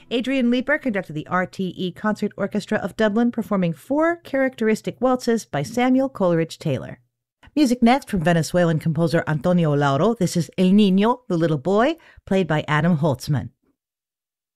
Adrian Leeper conducted the RTE Concert Orchestra of Dublin, performing 4 characteristic waltzes by Samuel Coleridge Taylor. Music next from Venezuelan composer Antonio Lauro. This is El Niño, the Little Boy, played by Adam Holtzman.